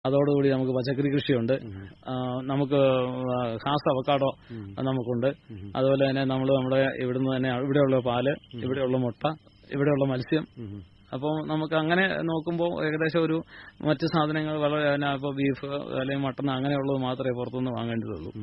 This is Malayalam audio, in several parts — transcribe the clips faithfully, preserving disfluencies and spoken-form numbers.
അതോടുകൂടി നമുക്ക് പച്ചക്കറി കൃഷിയുണ്ട്. നമുക്ക് ഹാസ് അവക്കാഡോ നമുക്കുണ്ട്. അതുപോലെ തന്നെ നമ്മൾ നമ്മുടെ ഇവിടുന്ന് തന്നെ ഇവിടെയുള്ള പാല്, ഇവിടെയുള്ള മുട്ട, ഇവിടെയുള്ള മത്സ്യം. അപ്പോൾ നമുക്ക് അങ്ങനെ നോക്കുമ്പോൾ ഏകദേശം ഒരു മറ്റ് സാധനങ്ങൾ വളരെ ഇപ്പോൾ ബീഫ് അല്ലെങ്കിൽ മട്ടൺ അങ്ങനെയുള്ളത് മാത്രമേ പുറത്തുനിന്ന് വാങ്ങേണ്ടതുള്ളൂ.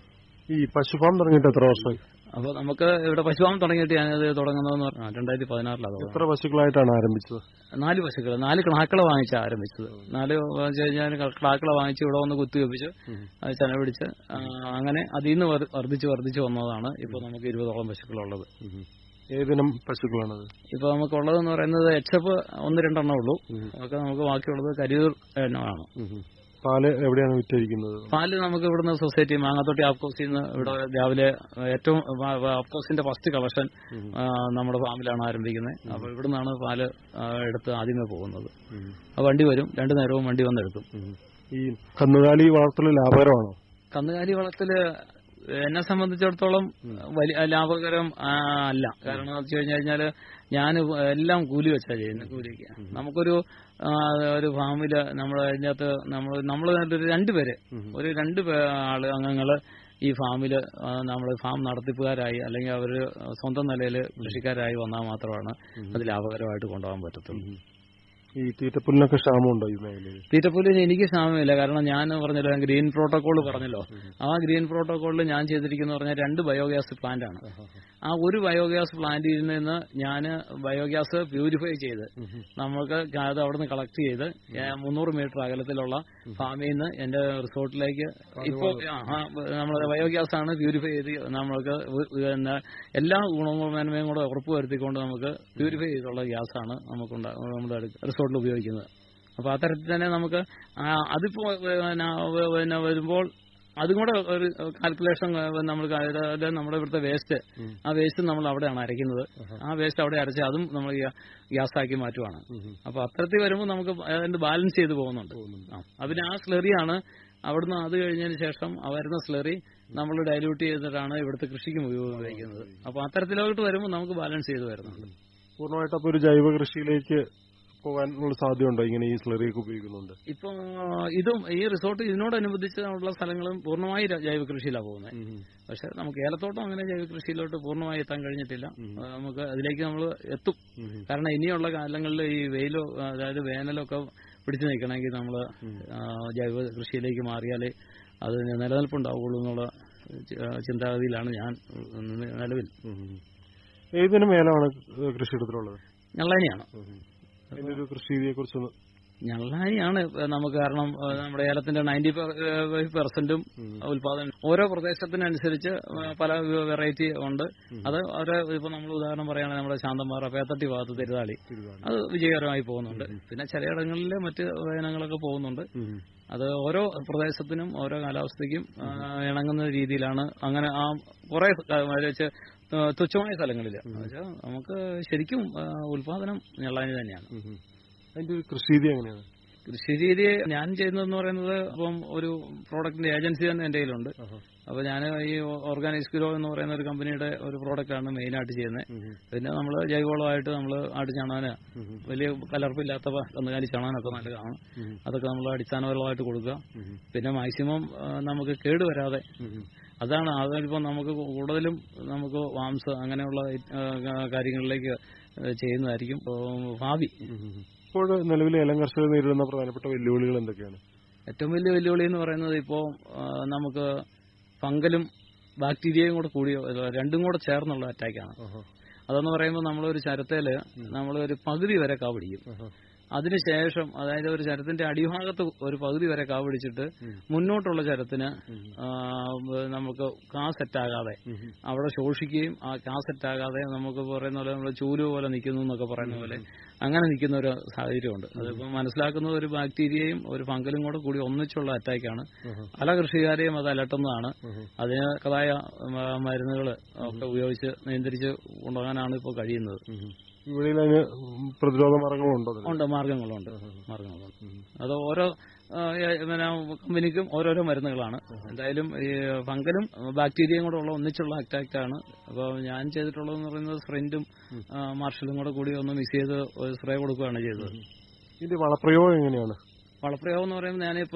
ഈ പശുഫാം തുടങ്ങിയിട്ട് എത്ര വർഷമായി? അപ്പോൾ നമുക്ക് ഇവിടെ പശുഫാം തുടങ്ങിയിട്ട് ഞാനത് തുടങ്ങുന്നതെന്ന് പറഞ്ഞാൽ രണ്ടായിരത്തി പതിനാറിലാണ്. എത്ര പശുക്കളായിട്ടാണ് ആരംഭിച്ചത്? നാല് പശുക്കൾ, നാല് കിണാക്കളെ വാങ്ങിച്ചാണ് ആരംഭിച്ചത്. നാല് വെച്ച് കഴിഞ്ഞാൽ കിണാക്കളെ വാങ്ങിച്ച് ഇവിടെ വന്ന് കുത്തിവെപ്പിച്ച് അത് ചെന പിടിച്ച് അങ്ങനെ അതിൽ നിന്ന് വർദ്ധിച്ച് വർദ്ധിച്ച് വന്നതാണ് ഇപ്പോൾ നമുക്ക് ഇരുപതോളം പശുക്കളുള്ളത്. ഏതിനം പശുക്കളാണത്? ഇപ്പൊ നമുക്കുള്ളതെന്ന് പറയുന്നത് എച്ച് എഫ് ഒന്ന് രണ്ടെണ്ണം ഉള്ളൂ. അതൊക്കെ നമുക്ക് ബാക്കിയുള്ളത് കരിയൂർ എണ്ണമാണ്. പാല് എവിടെയാണ് വിറ്റഴിക്കുന്നത്? പാല് നമുക്ക് ഇവിടുന്ന് സൊസൈറ്റി മാങ്ങാത്തോട്ടി ആപ്കോസിൽ നിന്ന് ഇവിടെ രാവിലെ ഏറ്റവും ആപ്കോസിന്റെ ഫസ്റ്റ് കളക്ഷൻ നമ്മുടെ ഫാമിലാണ് ആരംഭിക്കുന്നത്. അപ്പൊ ഇവിടുന്നാണ് പാല് എടുത്ത് ആദ്യമേ പോകുന്നത്. വണ്ടി വരും, രണ്ടു നേരവും വണ്ടി വന്നെടുക്കും. ഈ കന്നുകാലി വളർത്തൽ ലാഭകരമാണോ? കന്നുകാലി വളർത്തല് എന്നെ സംബന്ധിച്ചിടത്തോളം വലിയ ലാഭകരം അല്ല. കാരണം എന്ന് വെച്ച് കഴിഞ്ഞു കഴിഞ്ഞാല് ഞാൻ എല്ലാം കൂലി വെച്ചാ ചെയ്യുന്നത്. കൂലിക്ക് നമുക്കൊരു ഒരു ഫാമില് നമ്മൾ അതിനകത്ത് നമ്മൾ നമ്മൾ രണ്ടുപേര് ഒരു രണ്ട് ആള് അംഗങ്ങള് ഈ ഫാമില് നമ്മൾ ഫാം നടത്തിപ്പുകാരായി അല്ലെങ്കിൽ അവര് സ്വന്തം നിലയിൽ കൃഷിക്കാരായി വന്നാൽ മാത്രമാണ് അത് ലാഭകരമായിട്ട് കൊണ്ടുപോകാൻ പറ്റത്തുള്ളൂ. ഈ തീറ്റപ്പുല്ലിനൊക്കെ ക്ഷാമമുണ്ടോ ഈ മേഖലയിൽ? തീറ്റപ്പുല്ലിന് എനിക്ക് ക്ഷാമമില്ല. കാരണം ഞാൻ പറഞ്ഞല്ലോ ഗ്രീൻ പ്രോട്ടോകോൾ പറഞ്ഞല്ലോ, ആ ഗ്രീൻ പ്രോട്ടോകോളിൽ ഞാൻ ചെയ്തിരിക്കുന്ന പറഞ്ഞാൽ രണ്ട് ബയോഗ്യാസ് പ്ലാന്റ് ആണ്. ആ ഒരു ബയോഗ്യാസ് പ്ലാന്റിൽ നിന്ന് ഞാൻ ബയോഗ്യാസ് പ്യൂരിഫൈ ചെയ്ത് നമുക്ക് അത് അവിടെ നിന്ന് കളക്ട് ചെയ്ത് മുന്നൂറ് മീറ്റർ അകലത്തിലുള്ള ഫാമിൽ നിന്ന് എന്റെ റിസോർട്ടിലേക്ക് ഇപ്പോൾ നമ്മൾ ബയോഗ്യാസ് ആണ് പ്യൂരിഫൈ ചെയ്ത് നമ്മൾക്ക് എല്ലാ ഗുണമേന്മയും കൂടെ ഉറപ്പുവരുത്തിക്കൊണ്ട് നമുക്ക് പ്യൂരിഫൈ ചെയ്തുള്ള ഗ്യാസാണ് നമുക്ക് നമ്മുടെ റിസോർട്ടിൽ ഉപയോഗിക്കുന്നത്. അപ്പൊ അത്തരത്തിൽ തന്നെ നമുക്ക് അതിപ്പോ പിന്നെ വരുമ്പോൾ അതും കൂടെ ഒരു കാൽക്കുലേഷൻ നമ്മൾ നമ്മുടെ ഇവിടുത്തെ വേസ്റ്റ്, ആ വേസ്റ്റ് നമ്മൾ അവിടെയാണ് അരയ്ക്കുന്നത്. ആ വേസ്റ്റ് അവിടെ അരച്ച് അതും നമ്മൾ ഗ്യാസാക്കി മാറ്റുവാണ്. അപ്പൊ അത്തരത്തിൽ വരുമ്പോൾ നമുക്ക് അതിന്റെ ബാലൻസ് ചെയ്ത് പോകുന്നുണ്ട്. അതിന് ആ സ്ലറിയാണ് അവിടുന്ന് അത് കഴിഞ്ഞതിന് ശേഷം വരുന്ന സ്ലറി നമ്മൾ ഡൈല്യൂട്ട് ചെയ്തിട്ടാണ് ഇവിടുത്തെ കൃഷിക്ക് ഉപയോഗിക്കുന്നത്. അപ്പൊ അത്തരത്തിലോട്ട് വരുമ്പോൾ നമുക്ക് ബാലൻസ് ചെയ്ത് വരുന്നുണ്ട്. പൂർണ്ണമായിട്ട് അപ്പൊ ഒരു ജൈവ കൃഷിയിലേക്ക് പോകാനുള്ള സാധ്യതയുണ്ടോ ഇങ്ങനെ ഈ സ്ലറിയൊക്കെ ഉപയോഗിക്കുന്നുണ്ട്? ഇപ്പം ഇതും ഈ റിസോർട്ട് ഇതിനോടനുബന്ധിച്ച് ഉള്ള സ്ഥലങ്ങളും പൂർണ്ണമായി ജൈവ കൃഷിയിലാണ് പോകുന്നത്. പക്ഷെ നമുക്ക് ഏലത്തോട്ടം അങ്ങനെ ജൈവ കൃഷിയിലോട്ട് പൂർണ്ണമായി എത്താൻ കഴിഞ്ഞിട്ടില്ല. നമുക്ക് അതിലേക്ക് നമ്മൾ എത്തും. കാരണം ഇനിയുള്ള കാലങ്ങളിൽ ഈ വെയിലോ അതായത് വേനലൊക്കെ പിടിച്ചു നിൽക്കണമെങ്കിൽ നമ്മൾ ജൈവ കൃഷിയിലേക്ക് മാറിയാലേ അത് നിലനിൽപ്പുണ്ടാവുള്ളൂ എന്നുള്ള ചിന്താഗതിയിലാണ് ഞാൻ നിലവിൽ. ഏതിനും ഏലമാണ് കൃഷിയിടത്തിലുള്ളത്? ഞള്ളാനിയാണ്. കൃഷിയെ കുറിച്ചൊന്ന് ഞള്ളാനിയാണ് നമുക്ക്. കാരണം നമ്മുടെ ഏലത്തിന്റെ നയൻറ്റി ഫൈവ് പെർസെന്റും ഉത്പാദനം ഓരോ പ്രദേശത്തിനനുസരിച്ച് പല വെറൈറ്റി ഉണ്ട്. അത് അവരെ ഇപ്പൊ നമ്മൾ ഉദാഹരണം പറയുകയാണെങ്കിൽ നമ്മുടെ ശാന്തമ്പാറ പേത്തട്ടി ഭാഗത്ത് തിരുതാളി അത് വിജയകരമായി പോകുന്നുണ്ട്. പിന്നെ ചിലയിടങ്ങളിൽ മറ്റ് ഇനങ്ങളൊക്കെ പോകുന്നുണ്ട്. അത് ഓരോ പ്രദേശത്തിനും ഓരോ കാലാവസ്ഥയ്ക്കും ഇണങ്ങുന്ന രീതിയിലാണ്. അങ്ങനെ ആ കുറെ തുച്ഛമായ സ്ഥലങ്ങളിൽ നമുക്ക് ശരിക്കും ഉത്പാദനം ഞള്ളാനി തന്നെയാണ്. അതിന്റെ കൃഷിരീതി എങ്ങനെയാണ്? കൃഷിരീതി ഞാൻ ചെയ്യുന്നതെന്ന് പറയുന്നത് ഇപ്പം ഒരു പ്രോഡക്റ്റിന്റെ ഏജൻസി തന്നെ എന്റെ കയ്യിലുണ്ട്. അപ്പൊ ഞാൻ ഈ ഓർഗാനിക് ഗ്രോ എന്ന് പറയുന്ന ഒരു കമ്പനിയുടെ ഒരു പ്രോഡക്റ്റാണ് മെയിനായിട്ട് ചെയ്യുന്നത്. പിന്നെ നമ്മൾ ജൈവവളമായിട്ട് നമ്മൾ ആട്ട് ചാണാന് വലിയ കലർപ്പില്ലാത്ത കന്നുകാലി ചാണാനൊക്കെ നല്ലതാണ്. അതൊക്കെ നമ്മൾ അടിസ്ഥാനപരമായിട്ട് കൊടുക്കുക. പിന്നെ മാക്സിമം നമുക്ക് കേടുവരാതെ അതാണ്. അതിപ്പം നമുക്ക് കൂടുതലും നമുക്ക് വാംസ് അങ്ങനെയുള്ള കാര്യങ്ങളിലേക്ക് ചെയ്യുന്നതായിരിക്കും ഭാവി. ഇപ്പോൾ നിലവിലെ ഏലം കർഷകർ നേരിടുന്ന പ്രധാനപ്പെട്ട വെല്ലുവിളികൾ എന്തൊക്കെയാണ്? ഏറ്റവും വലിയ വെല്ലുവിളി എന്ന് പറയുന്നത് ഇപ്പോൾ നമുക്ക് ഫംഗലും ബാക്ടീരിയയും കൂടെ കൂടി രണ്ടും കൂടെ ചേർന്നുള്ള അറ്റാക്കാണ്. അതെന്ന് പറയുമ്പോൾ നമ്മളൊരു ചരത്തേല് നമ്മളൊരു പകുതി വരെ കാ പിടിക്കും. അതിനുശേഷം അതായത് ഒരു ചരത്തിന്റെ അടിഭാഗത്ത് ഒരു പകുതി വരെ കാ പിടിച്ചിട്ട് മുന്നോട്ടുള്ള ചരത്തിന് നമുക്ക് കാ സെറ്റാകാതെ അവിടെ ശോഷിക്കുകയും ആ കാ സെറ്റാകാതെ നമുക്ക് പറയുന്ന പോലെ നമ്മൾ ചൂല് പോലെ നിൽക്കുന്നു എന്നൊക്കെ പറയുന്ന പോലെ അങ്ങനെ നിൽക്കുന്ന ഒരു സാഹചര്യമുണ്ട്. അതിപ്പോൾ മനസ്സിലാക്കുന്നത് ഒരു ബാക്ടീരിയയും ഒരു ഫംഗലും കൂടെ കൂടി ഒന്നിച്ചുള്ള അറ്റാക്കാണ്. പല കൃഷിക്കാരെയും അത് അലട്ടുന്നതാണ്. അതിനേതായ മരുന്നുകൾ ഒക്കെ ഉപയോഗിച്ച് നിയന്ത്രിച്ച് കൊണ്ടുപോകാനാണ് ഇപ്പോൾ കഴിയുന്നത്. പ്രതിരോധ മാർഗങ്ങളുണ്ടോ? ഉണ്ട്, മാർഗങ്ങളുണ്ട് മാർഗങ്ങളുണ്ട് അത് ഓരോ കമ്പനിക്കും ഓരോരോ മരുന്നുകളാണ്. എന്തായാലും ഈ ഫംഗലും ബാക്ടീരിയയും കൂടെ ഉള്ള ഒന്നിച്ചുള്ള അറ്റാക്കാണ്. അപ്പോൾ ഞാൻ ചെയ്തിട്ടുള്ളതെന്ന് പറയുന്നത് സ്പ്രിന്റും മാർഷലും കൂടെ കൂടി ഒന്ന് മിക്സ് ചെയ്ത് സ്പ്രേ കൊടുക്കുകയാണ് ചെയ്തത്. ഇതിന്റെ വളപ്രയോഗം എങ്ങനെയാണ്? വളപ്രയോഗം എന്ന് പറയുമ്പോൾ ഞാനിപ്പോൾ